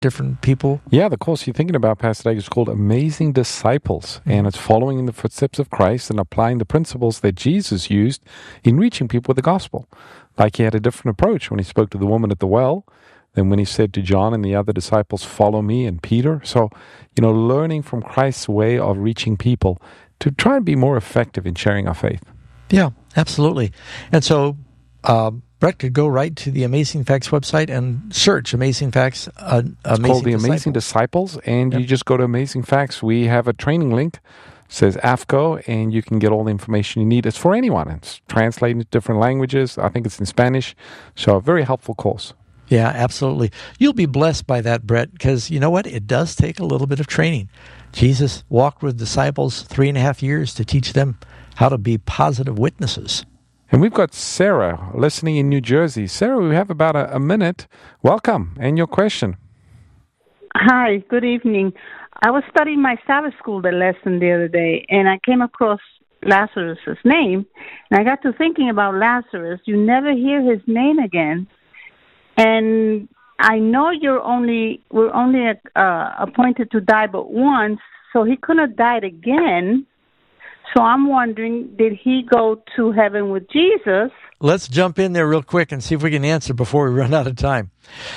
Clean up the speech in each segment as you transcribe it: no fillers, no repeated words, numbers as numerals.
different people? Yeah, the course you're thinking about, Pastor Dag, is called Amazing Disciples, and it's following in the footsteps of Christ and applying the principles that Jesus used in reaching people with the gospel. Like he had a different approach when he spoke to the woman at the well than when he said to John and the other disciples, "Follow me," and Peter. So, learning from Christ's way of reaching people to try and be more effective in sharing our faith. Yeah, absolutely. And so Brett could go right to the Amazing Facts website and search Amazing Facts. It's called the Amazing Disciples, and you just go to Amazing Facts. We have a training link, says AFCO, and you can get all the information you need. It's for anyone. It's translated into different languages. I think it's in Spanish. So a very helpful course. Yeah, absolutely. You'll be blessed by that, Brett, because you know what? It does take a little bit of training. Jesus walked with disciples 3.5 years to teach them how to be positive witnesses. And we've got Sarah listening in New Jersey. Sarah, we have about a minute. Welcome, and your question. Hi, good evening. I was studying my Sabbath school lesson the other day, and I came across Lazarus' name, and I got to thinking about Lazarus. You never hear his name again, and I know we're only appointed to die but once, so he couldn't have died again. So I'm wondering, did he go to heaven with Jesus? Let's jump in there real quick and see if we can answer before we run out of time.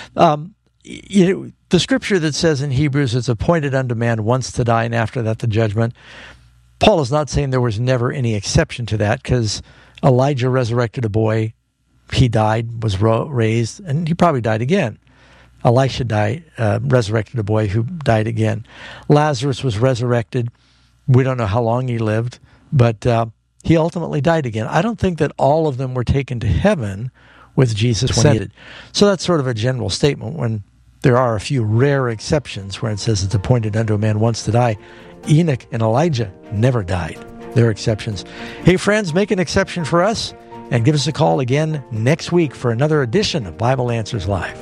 The scripture that says in Hebrews, it's appointed unto man once to die and after that the judgment. Paul is not saying there was never any exception to that, because Elijah resurrected a boy, he died, was raised, and he probably died again. Elisha resurrected a boy who died again. Lazarus was resurrected. We don't know how long he lived, but he ultimately died again. I don't think that all of them were taken to heaven with Jesus ascended. So that's sort of a general statement, when there are a few rare exceptions where it says it's appointed unto a man once to die. Enoch and Elijah never died. They're exceptions. Hey, friends, make an exception for us and give us a call again next week for another edition of Bible Answers Live.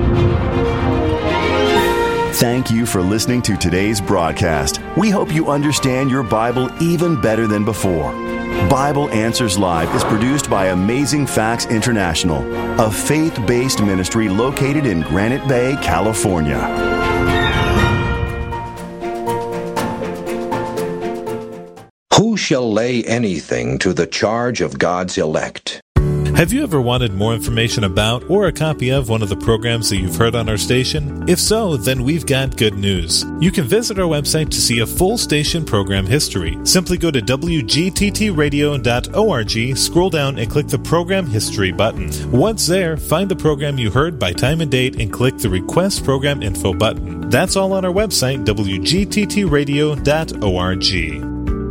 Thank you for listening to today's broadcast. We hope you understand your Bible even better than before. Bible Answers Live is produced by Amazing Facts International, a faith-based ministry located in Granite Bay, California. Who shall lay anything to the charge of God's elect? Have you ever wanted more information about or a copy of one of the programs that you've heard on our station? If so, then we've got good news. You can visit our website to see a full station program history. Simply go to wgttradio.org, scroll down and click the Program History button. Once there, find the program you heard by time and date and click the Request Program Info button. That's all on our website, wgttradio.org.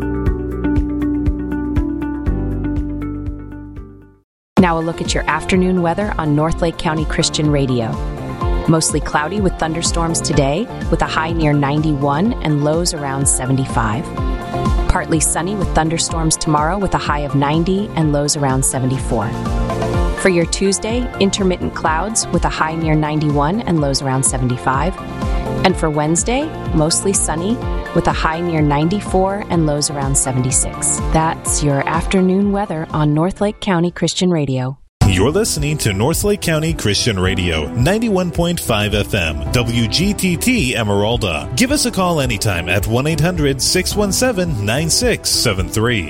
Now a look at your afternoon weather on Northlake County Christian Radio. Mostly cloudy with thunderstorms today, with a high near 91 and lows around 75. Partly sunny with thunderstorms tomorrow, with a high of 90 and lows around 74. For your Tuesday, intermittent clouds with a high near 91 and lows around 75. And for Wednesday, mostly sunny with a high near 94 and lows around 76. That's your afternoon weather on Northlake County Christian Radio. You're listening to Northlake County Christian Radio, 91.5 FM, WGTT Emeralda. Give us a call anytime at 1-800-617-9673.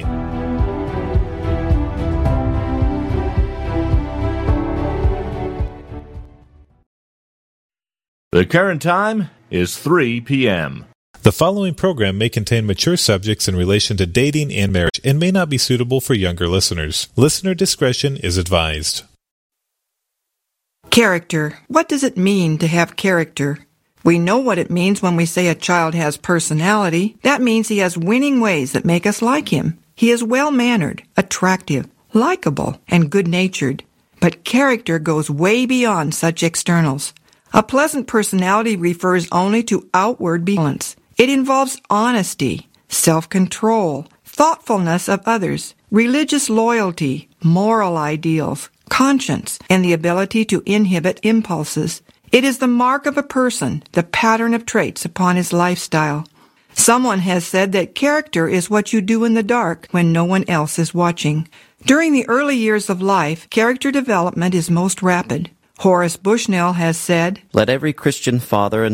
The current time is 3 p.m. The following program may contain mature subjects in relation to dating and marriage and may not be suitable for younger listeners. Listener discretion is advised. Character. What does it mean to have character? We know what it means when we say a child has personality. That means he has winning ways that make us like him. He is well-mannered, attractive, likable, and good-natured. But character goes way beyond such externals. A pleasant personality refers only to outward balance. It involves honesty, self-control, thoughtfulness of others, religious loyalty, moral ideals, conscience, and the ability to inhibit impulses. It is the mark of a person, the pattern of traits upon his lifestyle. Someone has said that character is what you do in the dark when no one else is watching. During the early years of life, character development is most rapid. Horace Bushnell has said, "Let every Christian father and